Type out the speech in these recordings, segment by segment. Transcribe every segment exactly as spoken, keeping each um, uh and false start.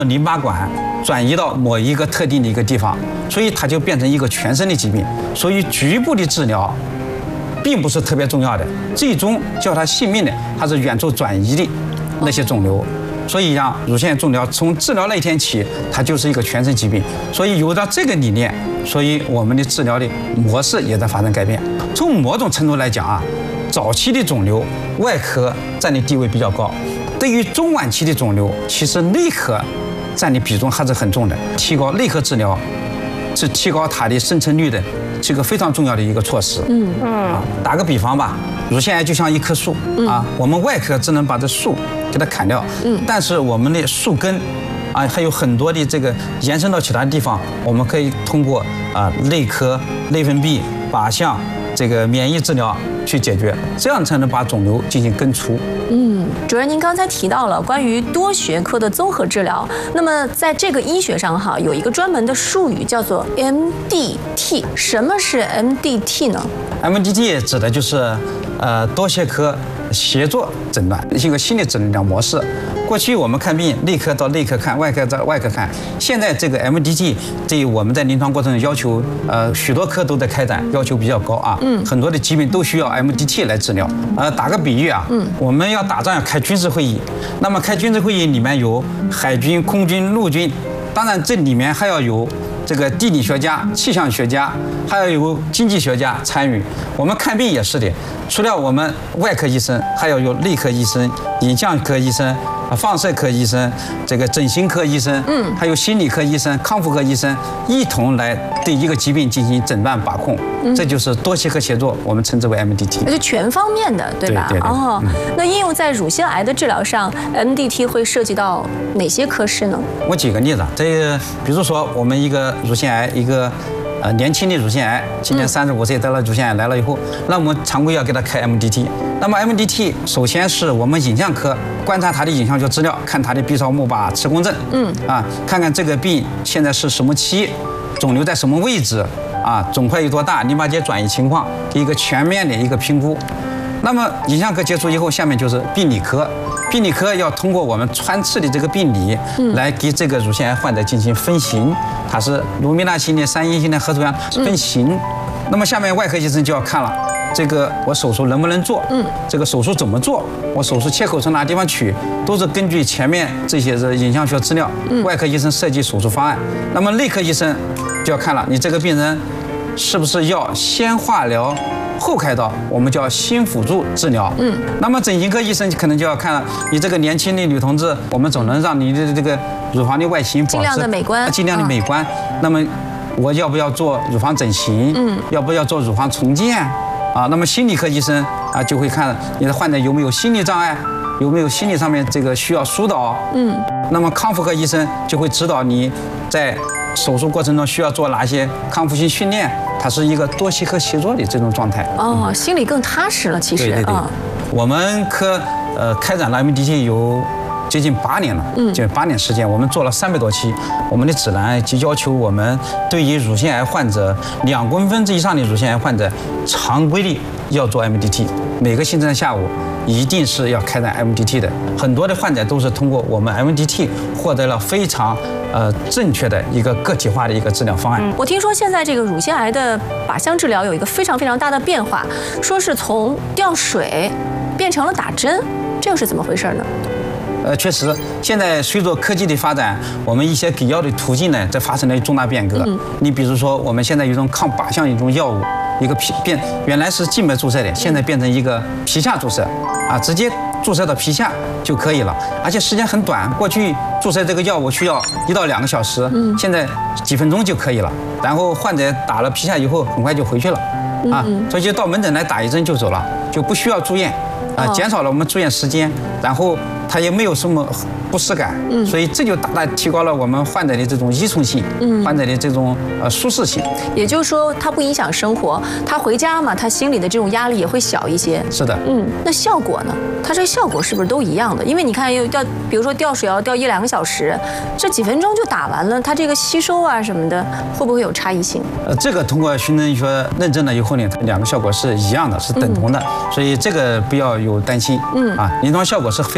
淋巴管转移到某一个特定的一个地方，所以它就变成一个全身的疾病。所以局部的治疗并不是特别重要的，最终叫它性命的还是远处转移的那些肿瘤。所以让乳腺癌肿瘤从治疗那一天起，它就是一个全身疾病。所以有了这个理念，所以我们的治疗的模式也在发生改变。从某种程度来讲啊，早期的肿瘤外科占的地位比较高，对于中晚期的肿瘤，其实内科占的比重还是很重的。提高内科治疗是提高它的生存率的这个非常重要的一个措施。嗯嗯，打个比方吧，乳腺癌就像一棵树啊，我们外科只能把这树给它砍掉，嗯，但是我们的树根啊还有很多的这个延伸到其他地方，我们可以通过啊内科、内分泌、靶向这个免疫治疗去解决，这样才能把肿瘤进行根除。 嗯，主任，您刚才提到了关于多学科的综合治疗，那么在这个医学上哈，有一个专门的术语叫做 M D T。什么是 M D T 呢 ？M D T 指的就是呃多学科协作诊断，一个新的诊疗模式。过去我们看病，内科到内科看，外科到外科看。现在这个 M D T 对我们在临床过程中要求，呃，许多科都在开展，要求比较高啊。嗯。很多的疾病都需要 M D T 来治疗。呃，打个比喻啊，嗯，我们要打仗要开军事会议，那么开军事会议里面有海军、空军、陆军，当然这里面还要有这个地理学家、气象学家，还要有经济学家参与。我们看病也是的，除了我们外科医生，还要有内科医生、影像科医生、放射科医生、这个整形科医生，嗯，还有心理科医生、康复科医生，一同来对一个疾病进行诊断把控。嗯，这就是多学科协作，我们称之为 M D T。 那就全方面的，对吧？ 对对对。 哦，那应用在乳腺癌的治疗上 ，M D T 会涉及到哪些科室呢？ 我举个例子，这个比如说我们一个乳腺癌，一个呃年轻的乳腺癌，今年三十五岁得了乳腺癌来了以后，那我们常规要给他开 M D T。那么 M D T 首先是我们影像科观察他的影像学资料，看他的 B 超钼靶磁共振，嗯啊，看看这个病现在是什么期，肿瘤在什么位置啊，肿块有多大，淋巴结转移情况，一个全面的一个评估。那么影像科结束以后，下面就是病理科。病理科要通过我们穿刺的这个病理，来给这个乳腺癌患者进行分型，它是卢米纳型的、三阴型的、核组样分型。那么下面外科医生就要看了，这个我手术能不能做？嗯，这个手术怎么做？我手术切口从哪地方取？都是根据前面这些是影像学资料，外科医生设计手术方案。那么内科医生就要看了，你这个病人是不是要先化疗后开刀，我们叫新辅助治疗。嗯，那么整形科医生可能就要看了，你这个年轻的女同志，我们总能让你的这个乳房的外形保持尽量的美观， 尽量的美观。那么我要不要做乳房整形？嗯，要不要做乳房重建？啊，那么心理科医生啊就会看你的患者有没有心理障碍，有没有心理上面这个需要疏导。嗯，那么康复科医生就会指导你在手术过程中需要做哪些康复性训练。它是一个多学科协作的这种状态。 哦，心里更踏实了，其实。 对对对。我们科呃开展了 M D T 有接近八年了，嗯，就八年时间，我们做了三百多期。我们的指南就要求我们对于乳腺癌患者两公分之以上的乳腺癌患者，常规的要做 M D T， 每个星期的下午一定是要开展 M D T 的。很多的患者都是通过我们 M D T 获得了非常呃正确的一个个体化的一个治疗方案。 我听说现在这个乳腺癌的靶向治疗有一个非常非常大的变化，说是从吊水变成了打针，这又是怎么回事呢？ 呃，确实，现在随着科技的发展，我们一些给药的途径呢，在发生了重大变革。嗯、你比如说，我们现在有一种抗靶向的一种药物，一个皮变原来是静脉注射的，现在变成一个皮下注射，啊，直接注射到皮下就可以了，而且时间很短。过去注射这个药物需要一到两个小时，嗯、现在几分钟就可以了。然后患者打了皮下以后，很快就回去了，啊，所以就到门诊来打一针就走了，就不需要住院，啊，减少了我们住院时间，然后它也没有什么不适感，嗯，所以这就大大提高了我们患者的这种依从性，嗯，患者的这种呃舒适性。 也就是说，它不影响生活，他回家嘛，他心里的这种压力也会小一些。 是的， 嗯，那效果呢？它这个效果是不是都一样的？因为你看，要吊，比如说吊水要吊一两个小时，这几分钟就打完了，它这个吸收啊什么的，会不会有差异性？ 呃，这个通过循证医学认证了以后呢，两个效果是一样的，是等同的，嗯、所以这个不要有担心，嗯啊，临床效果是非常肯定的。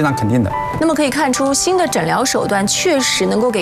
定的。 那么可以看出，新的诊疗手段确实能够给